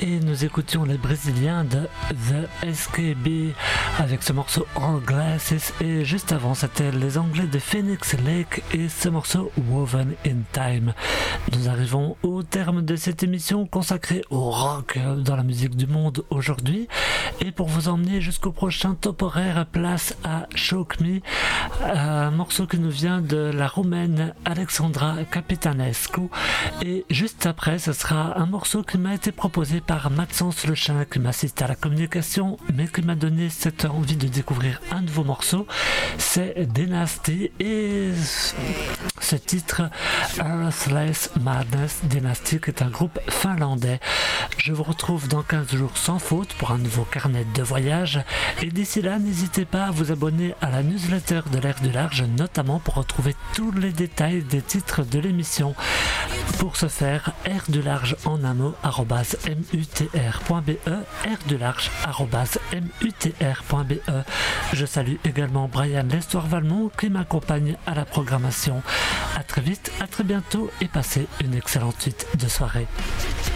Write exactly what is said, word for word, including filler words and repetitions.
Et nous écoutions les Brésiliens de The S K B avec ce morceau All Glasses, et juste avant c'était les Anglais de Phoenix Lake et ce morceau Woven in Time. Nous arrivons au terme de cette émission consacrée au rock dans la musique du monde aujourd'hui, et pour vous emmener jusqu'au prochain top horaire, place à Shock Me, un morceau qui nous vient de la roumaine Alexandra Capitanescu, et juste après ce sera un morceau qui m'a été proposé par Maxence Le Chien, qui m'assiste à la communication mais qui m'a donné cette envie de découvrir un nouveau morceau. C'est Dynasty et ce titre Earthless Madness. Dynasty qui est un groupe finlandais. Je vous retrouve dans quinze jours sans faute pour un nouveau carnet de voyage, et d'ici là n'hésitez pas à vous abonner à la newsletter de l'Air du Large, notamment pour retrouver tous les détails des titres de l'émission. Pour ce faire, air du large en un mot arobase mutr point be, air du large arobase mutr point be. Je salue également Brian Lestoir-Valmont qui m'accompagne à la programmation. A très vite, à très bientôt et passez une excellente suite de soirée.